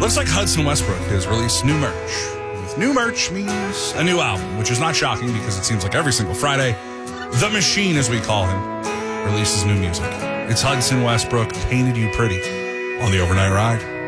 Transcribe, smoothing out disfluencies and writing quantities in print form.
Looks like Hudson Westbrook has released new merch. With new merch means a new album, which is not shocking because it seems like every single Friday, The Machine, as we call him, releases new music. It's Hudson Westbrook, Painted You Pretty, on the Overnight Ride.